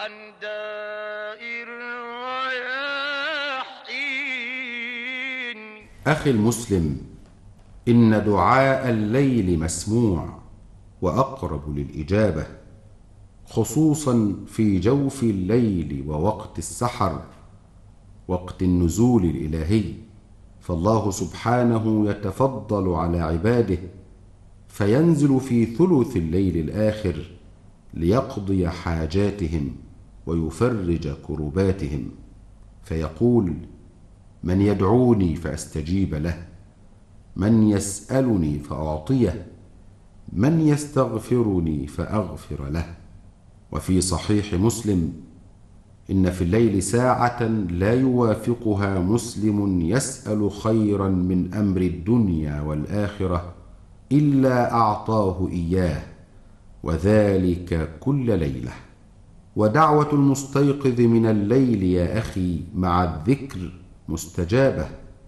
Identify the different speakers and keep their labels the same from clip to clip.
Speaker 1: عن دائر الرياحين.
Speaker 2: أخي المسلم، إن دعاء الليل مسموع وأقرب للإجابة، خصوصا في جوف الليل ووقت السحر، وقت النزول الإلهي. فالله سبحانه يتفضل على عباده فينزل في ثلث الليل الآخر ليقضي حاجاتهم ويفرج كرباتهم، فيقول: من يدعوني فأستجيب له، من يسألني فأعطيه، من يستغفرني فأغفر له. وفي صحيح مسلم: إن في الليل ساعة لا يوافقها مسلم يسأل خيرا من أمر الدنيا والآخرة إلا أعطاه إياه، وذلك كل ليلة. ودعوة المستيقظ من الليل يا أخي مع الذكر مستجابة،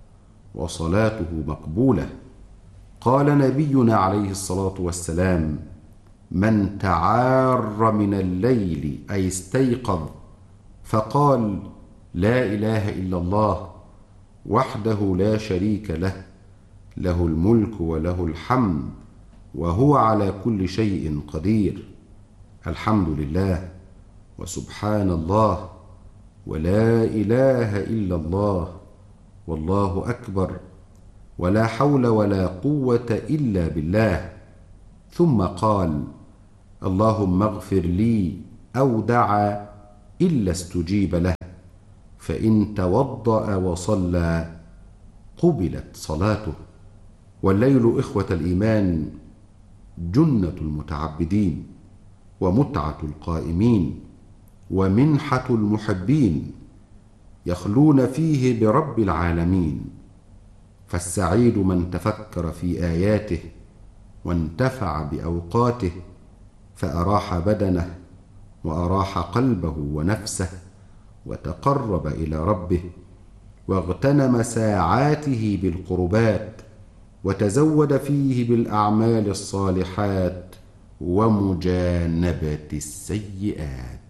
Speaker 2: وصلاته مقبولة. قال نبينا عليه الصلاة والسلام: من تعار من الليل أي استيقظ فقال: لا إله إلا الله وحده لا شريك له، له الملك وله الحمد وهو على كل شيء قدير، الحمد لله وسبحان الله ولا إله إلا الله والله أكبر ولا حول ولا قوة إلا بالله، ثم قال: اللهم اغفر لي، أو دعا إلا استجيب له، فإن توضأ وصلى قبلت صلاته. والليل إخوة الإيمان جنة المتعبدين، ومتعة القائمين، ومنحة المحبين، يخلون فيه برب العالمين. فالسعيد من تفكر في آياته وانتفع بأوقاته، فأراح بدنه وأراح قلبه ونفسه، وتقرب إلى ربه، واغتنم ساعاته بالقربات، وتزود فيه بالأعمال الصالحات ومجانبة السيئات.